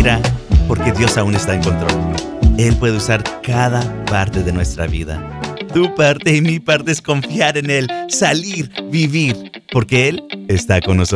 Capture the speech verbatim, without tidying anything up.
Mira, porque Dios aún está en control. Él puede usar cada parte de nuestra vida. Tu parte y mi parte es confiar en Él, salir, vivir, porque Él está con nosotros.